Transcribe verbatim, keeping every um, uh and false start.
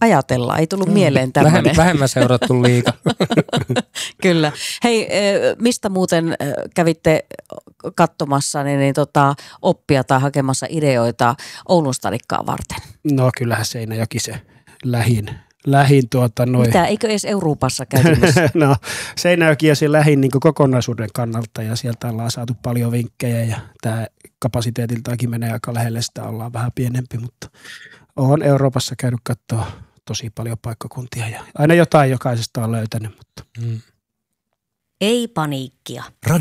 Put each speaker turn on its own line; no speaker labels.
ajatella. Ei tullut mieleen tämmöinen.
Vähem, vähemmän seurattu liiga.
Kyllä. Hei, mistä muuten kävitte katsomassa niin, niin, tota, oppia tai hakemassa ideoita Oulun Stadikkaa varten?
No kyllähän Seinäjoki se lähin. lähin tuota, noi.
Mitä, eikö edes Euroopassa käytännössä?
No Seinäjoki on se lähin niin kokonaisuuden kannalta ja sieltä ollaan saatu paljon vinkkejä ja tämä kapasiteetiltaankin menee aika lähelle, sitä ollaan vähän pienempi, mutta olen Euroopassa käynyt katsoa tosi paljon paikkakuntia ja aina jotain jokaisesta on löytänyt. Mutta.
Mm. Ei paniikkia.